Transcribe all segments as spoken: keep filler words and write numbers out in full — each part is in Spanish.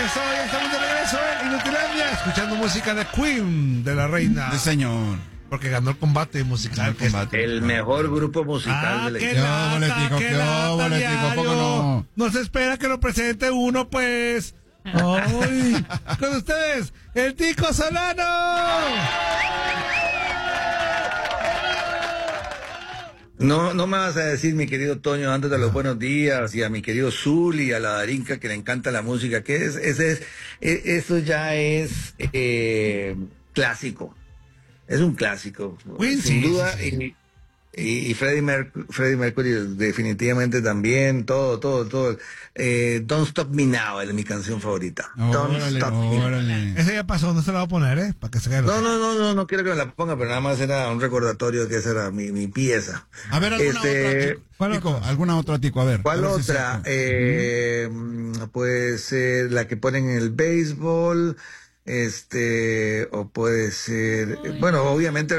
eso, ya estamos de regreso en Inutilandia, escuchando música de Queen, de la reina. De señor. Porque ganó el combate musical. El, combate, el mejor grupo musical ah, de la qué historia. lata, boletico, qué qué lata, boletico, ¿a poco no? No se espera que lo presente uno, pues. Ay, con ustedes, el Tico Solano. No, no me vas a decir, mi querido Toño, antes de los buenos días, y a mi querido Zuli, a la Darinka, que le encanta la música, que es, ese es, e- eso ya es eh, clásico. Es un clásico, Queen, sin sí, duda, sí, sí. y, y Freddie Mercury, Freddie Mercury definitivamente también, todo, todo, todo. Eh, Don't Stop Me Now es mi canción favorita. Don't Órale, Stop Me Now. órale. Ese ya pasó, no se lo va a poner, ¿eh? Para que se quede. No, no, no, no, no quiero que me la ponga, pero nada más era un recordatorio que esa era mi, mi pieza. A ver, alguna Este, otra, Tico, Tico, alguna otra, Tico, a ver. ¿Cuál a ver si otra? saco. Eh, puede ser la que ponen en el béisbol, este, o puede ser, bueno, obviamente,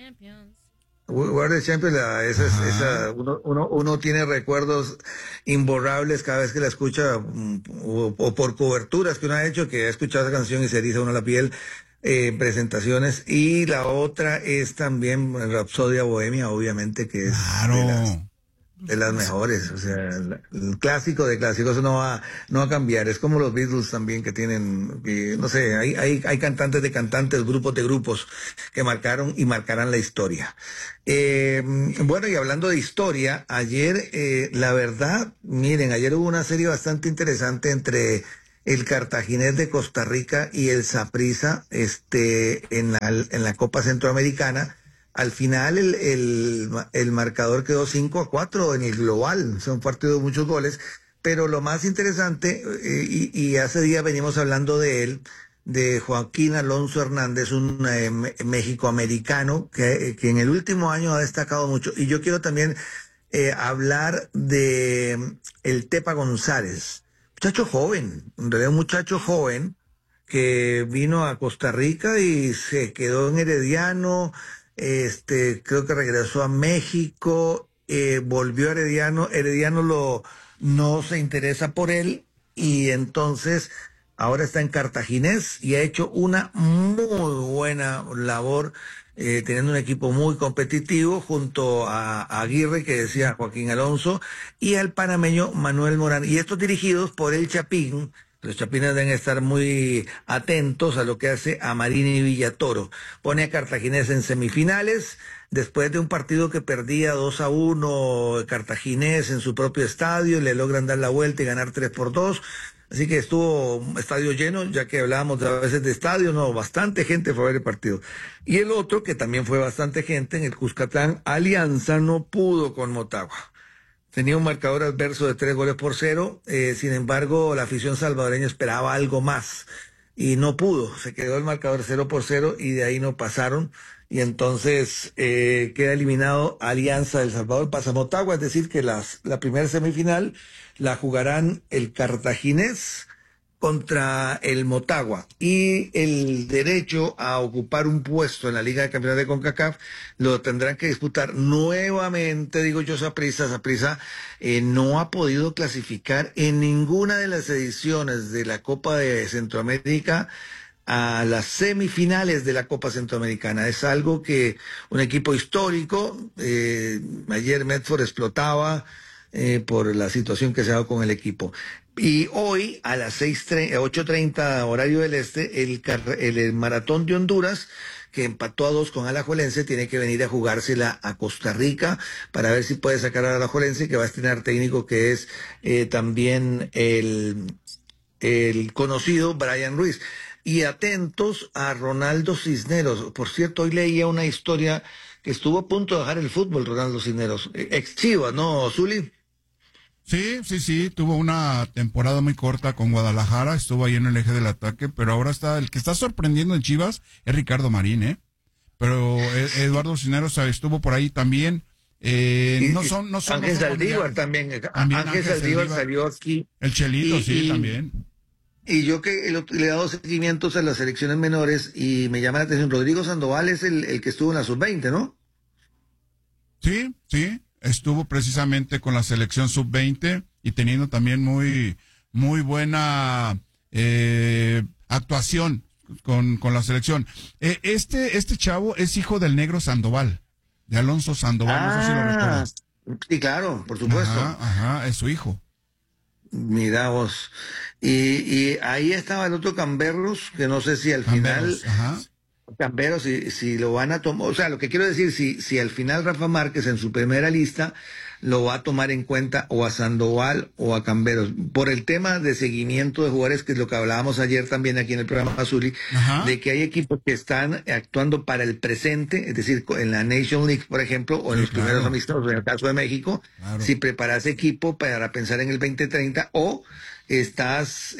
World Champions, la- esa, es- Ajá. esa, uno, uno, uno tiene recuerdos imborrables cada vez que la escucha, mm, o, o por coberturas que uno ha hecho, que ha escuchado esa canción y se eriza uno la piel, eh, en presentaciones. Y la otra es también Rapsodia Bohemia, obviamente, que es Claro. de las, de las mejores, o sea, el, el clásico de clásicos, eso no va, no va a cambiar. Es como los Beatles también, que tienen, que, no sé, hay, hay, hay cantantes de cantantes, grupos de grupos que marcaron y marcarán la historia. Eh, bueno, y hablando de historia, ayer, eh, la verdad, miren, ayer hubo una serie bastante interesante entre el Cartaginés de Costa Rica y el Saprissa, este, en la, en la Copa Centroamericana. Al final el, el, el marcador quedó cinco a cuatro en el global, son partidos de muchos goles, pero lo más interesante, eh, y, y hace días venimos hablando de él, de Joaquín Alonso Hernández, un eh, mexicoamericano que, que en el último año ha destacado mucho, y yo quiero también eh, hablar de el Tepa González, muchacho joven, en realidad un muchacho joven, que vino a Costa Rica y se quedó en Herediano. Este, creo que regresó a México, eh, volvió a Herediano, Herediano lo, no se interesa por él, y entonces ahora está en Cartaginés y ha hecho una muy buena labor, eh, teniendo un equipo muy competitivo junto a, a Aguirre, que decía Joaquín Alonso, y al panameño Manuel Morán, y estos dirigidos por el Chapín. Los chapines deben estar muy atentos a lo que hace Amarini Villatoro. Pone a Cartaginés en semifinales, después de un partido que perdía dos a uno Cartaginés en su propio estadio, le logran dar la vuelta y ganar tres por dos. Así que estuvo estadio lleno, ya que hablábamos a veces de estadio, no, bastante gente fue a ver el partido. Y el otro, que también fue bastante gente, en el Cuscatlán, Alianza no pudo con Motagua. Tenía un marcador adverso de tres goles por cero, eh, sin embargo, la afición salvadoreña esperaba algo más y no pudo. Se quedó el marcador cero por cero y de ahí no pasaron. Y entonces eh, queda eliminado Alianza del Salvador, pasa Motagua, es decir, que las, la primera semifinal la jugarán el Cartaginés contra el Motagua, y el derecho a ocupar un puesto en la Liga de Campeones de CONCACAF lo tendrán que disputar nuevamente, digo yo, Saprissa. Saprissa eh, no ha podido clasificar en ninguna de las ediciones de la Copa de Centroamérica a las semifinales de la Copa Centroamericana. Es algo que un equipo histórico, eh, ayer Medford explotaba eh, por la situación que se ha dado con el equipo. Y hoy a las ocho treinta horario del este, el, el, el Maratón de Honduras, que empató a dos con Alajuelense, tiene que venir a jugársela a Costa Rica para ver si puede sacar a Alajuelense, que va a estrenar técnico, que es eh, también el, el conocido Brian Ruiz. Y atentos a Ronaldo Cisneros. Por cierto, hoy leía una historia que estuvo a punto de dejar el fútbol, Ronaldo Cisneros. Ex Chivas, ¿no, Zuli? Sí, sí, sí, tuvo una temporada muy corta con Guadalajara, estuvo ahí en el eje del ataque, pero ahora está, el que está sorprendiendo en Chivas es Ricardo Marín, ¿eh? Pero Eduardo Cisneros estuvo por ahí también. Eh, no son, no son. Ángel no son Saldívar también. también Ángel, Ángel Saldívar Saldívar salió aquí. El Chelito, y, sí, y, también. Y yo que le he dado seguimientos a las selecciones menores y me llama la atención, Rodrigo Sandoval es el, el que estuvo en la sub veinte, ¿no? Sí, sí, estuvo precisamente con la selección sub veinte y teniendo también muy, muy buena eh, actuación con, con la selección. Eh, este, este chavo es hijo del negro Sandoval, de Alonso Sandoval, Ah, no sé si lo recuerdas. sí, claro, por supuesto. Ajá, ajá, es su hijo. Mira vos. Y, y ahí estaba el otro Camberos, que no sé si al Camberos, final, ajá. Camberos, si, si lo van a tomar, o sea, lo que quiero decir, si, si al final Rafa Márquez en su primera lista lo va a tomar en cuenta o a Sandoval o a Camberos, por el tema de seguimiento de jugadores, que es lo que hablábamos ayer también aquí en el programa Azuli, Ajá. de que hay equipos que están actuando para el presente, es decir, en la Nation League, por ejemplo, o en Sí, los claro. primeros amistosos, en el caso de México, Claro. si preparas equipo para pensar en el veinte treinta o estás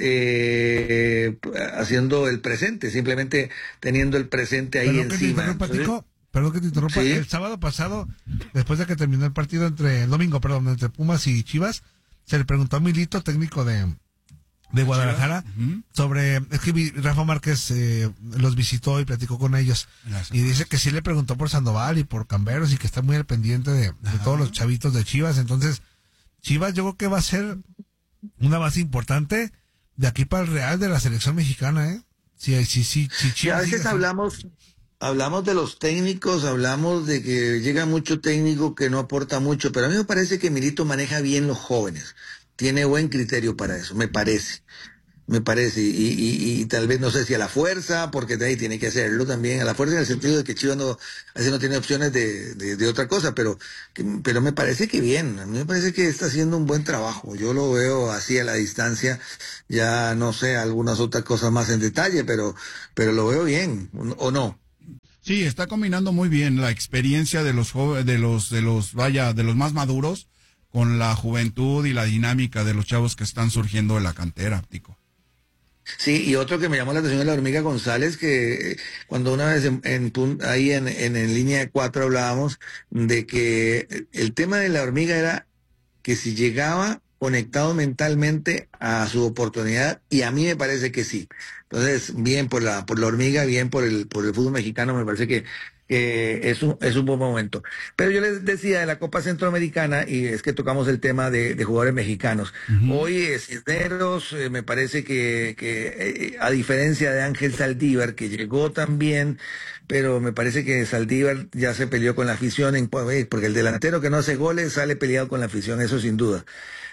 eh, haciendo el presente, simplemente teniendo el presente ahí Perdón que te encima. interrumpa, Entonces, Tico. Perdón que te interrumpa. Sí. El sábado pasado, después de que terminó el partido entre, el domingo, perdón, entre Pumas y Chivas, se le preguntó a Milito, técnico de, de Guadalajara, Ujú. sobre, es que vi- Rafa Márquez eh, los visitó y platicó con ellos. Gracias. Y dice que sí le preguntó por Sandoval y por Camberos y que está muy al pendiente de, de todos los chavitos de Chivas. Entonces, Chivas yo creo que va a ser una base importante de aquí para el Real de la selección mexicana, ¿eh? Sí, sí, sí, sí, sí, a Chivas veces sigue así. hablamos, hablamos de los técnicos, hablamos de que llega mucho técnico que no aporta mucho, pero a mí me parece que Milito maneja bien los jóvenes, tiene buen criterio para eso, me parece. Me parece, y, y, y tal vez no sé si a la fuerza, porque de ahí tiene que hacerlo también, a la fuerza en el sentido de que Chivas no, a veces no tiene opciones de, de, de otra cosa, pero, que- pero me parece que bien, a mí me parece que está haciendo un buen trabajo, yo lo veo así a la distancia, ya no sé algunas otras cosas más en detalle, pero, pero lo veo bien, ¿o no? Sí, está combinando muy bien la experiencia de los jóvenes, de los, de los, vaya, de los más maduros, con la juventud y la dinámica de los chavos que están surgiendo de la cantera, Tico. Sí, y otro que me llamó la atención es la hormiga González, que eh, cuando una vez en, en pun- ahí en, en, en línea de cuatro hablábamos de que el tema de la hormiga era que si llegaba conectado mentalmente a su oportunidad, y a mí me parece que sí. Entonces, bien por la, por la hormiga, bien por el, por el fútbol mexicano, me parece que, que es un, es un buen momento. Pero yo les decía de la Copa Centroamericana, y es que tocamos el tema de, de jugadores mexicanos. Hoy eh, Cisneros, eh, me parece que, que eh, a diferencia de Ángel Saldívar, que llegó también, pero me parece que Saldívar ya se peleó con la afición, en, porque el delantero que no hace goles sale peleado con la afición, eso sin duda.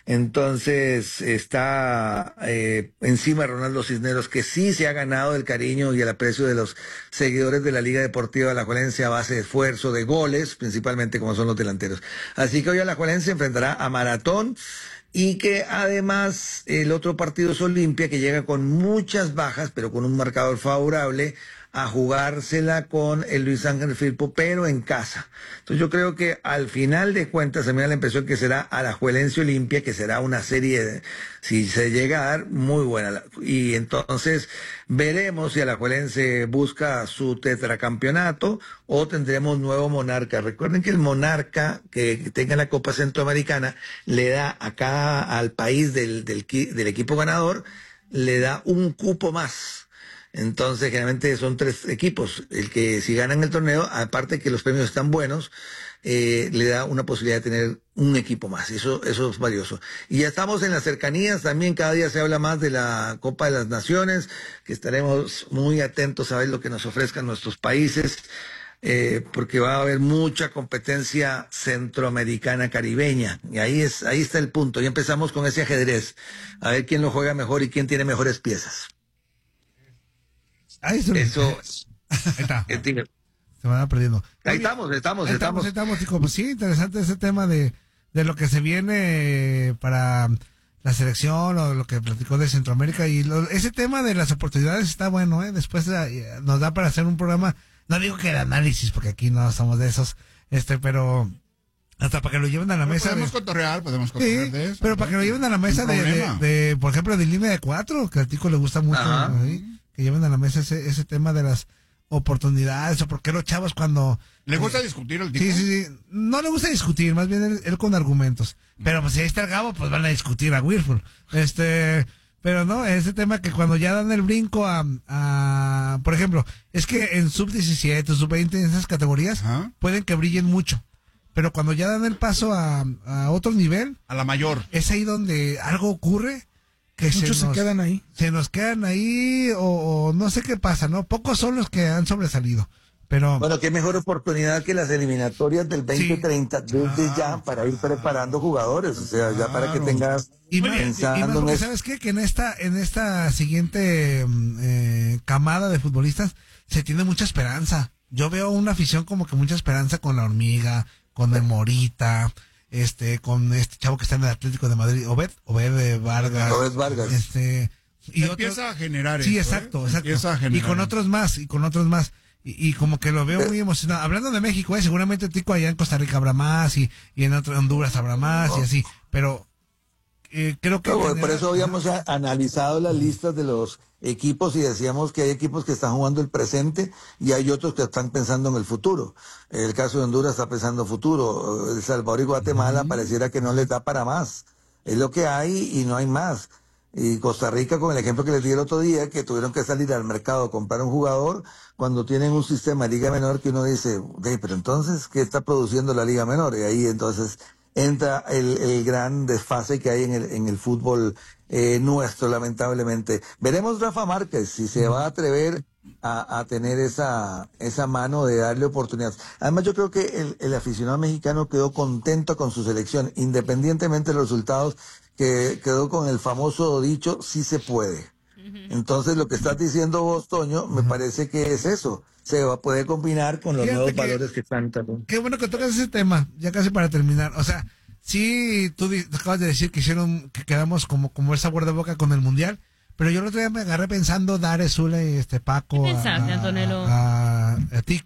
Entonces está eh, encima Ronaldo Cisneros, que sí se ha ganado el cariño y el aprecio de los seguidores de la Liga Deportiva Alajuelense a base de esfuerzo, de goles, principalmente como son los delanteros. Así que hoy Alajuelense se enfrentará a Maratón, y que además el otro partido es Olimpia, que llega con muchas bajas, pero con un marcador favorable, a jugársela con el Luis Ángel Firpo, pero en casa. Entonces yo creo que al final de cuentas se me da la impresión que será Alajuelense Olimpia, que será una serie, de, si se llega a dar, muy buena. Y entonces veremos si Alajuelense busca su tetracampeonato o tendremos nuevo monarca. Recuerden que el monarca que tenga la Copa Centroamericana le da acá al país del, del, del equipo ganador, le da un cupo más. Entonces, generalmente son tres equipos. El que si ganan el torneo, aparte que los premios están buenos, eh, le da una posibilidad de tener un equipo más. Eso, eso es valioso. Y ya estamos en las cercanías. También cada día se habla más de la Copa de las Naciones, que estaremos muy atentos a ver lo que nos ofrezcan nuestros países. Eh, porque va a haber mucha competencia centroamericana caribeña, y ahí es, ahí está el punto. Ya empezamos con ese ajedrez, a ver quién lo juega mejor y quién tiene mejores piezas. Ahí se- Eso, Ahí está. eh, diga, Se van perdiendo. ahí Oye, estamos, estamos, ahí estamos. estamos, estamos, Tico. Pues sí, interesante ese tema de, de lo que se viene para la selección o lo que platicó de Centroamérica. Y lo- ese tema de las oportunidades está bueno, ¿eh? Después eh, nos da para hacer un programa. No digo que el análisis, porque aquí no somos de esos, este, pero hasta para que lo lleven a la mesa. Podemos de- cotorrear, podemos cotorrear Sí, de eso. pero para que lo lleven a la mesa de, de, problema. de, por ejemplo, de línea de cuatro, que al Tico le gusta mucho, Ajá. ¿sí? Que lleven a la mesa ese, ese tema de las oportunidades, o por qué los chavos cuando... ¿Le gusta eh, discutir el tipo? Sí, sí, sí. No le gusta discutir, más bien él, él con argumentos. Pero pues si ahí está el Gabo, pues van a discutir a Whirlpool. Este, pero no, ese tema que cuando ya dan el brinco a, a por ejemplo, es que en sub diecisiete, sub veinte, en esas categorías, Ajá. pueden que brillen mucho. Pero cuando ya dan el paso a, a otro nivel, A la mayor. es ahí donde algo ocurre que Muchos se, nos, se quedan ahí. Se nos quedan ahí o, o no sé qué pasa, ¿no? Pocos son los que han sobresalido. Pero, bueno, qué mejor oportunidad que las eliminatorias del veinte treinta sí. desde ah, ya para ir preparando jugadores, o sea, ya para que tengas y más, pensando y más porque, en ¿sabes qué? Que en esta en esta siguiente eh, camada de futbolistas se tiene mucha esperanza. Yo veo una afición como que mucha esperanza con la Hormiga, con el Morita, este, con este chavo que está en el Atlético de Madrid, Obed, Obed Vargas. Obed Vargas. Este, y empieza otro, a generar sí, eso, exacto, ¿eh? exacto. A generar. Y con otros más, y con otros más. Y, y como que lo veo muy emocionado. Hablando de México, eh, seguramente Tico allá en Costa Rica habrá más y, y en otro, Honduras habrá más y así. Pero eh, creo que... No, general, por eso habíamos a, analizado las listas de los equipos y decíamos que hay equipos que están jugando el presente y hay otros que están pensando en el futuro. El caso de Honduras está pensando futuro. El Salvador y Guatemala uh-huh. pareciera que no les da para más. Es lo que hay y no hay más. Y Costa Rica, con el ejemplo que les di el otro día, que tuvieron que salir al mercado a comprar un jugador cuando tienen un sistema de liga menor que uno dice, hey, pero entonces, ¿qué está produciendo la liga menor? Y ahí entonces entra el, el gran desfase que hay en el, en el fútbol eh, nuestro, lamentablemente. Veremos Rafa Márquez si se va a atrever a, a tener esa, esa mano de darle oportunidades. Además, yo creo que el, el aficionado mexicano quedó contento con su selección, independientemente de los resultados, que quedó con el famoso dicho, sí se puede. Entonces, lo que estás diciendo vos, Toño, me parece que es eso. Se va, puede combinar con los Fíjate nuevos que, valores que están también. Qué bueno que tocas ese tema, ya casi para terminar. O sea, sí, tú di, acabas de decir que hicieron, que quedamos como, como el sabor de boca con el Mundial, pero yo el otro día me agarré pensando, Dare, Zule, este, Paco, ¿Qué pensaste, a, Antonello? A, a, a Tico.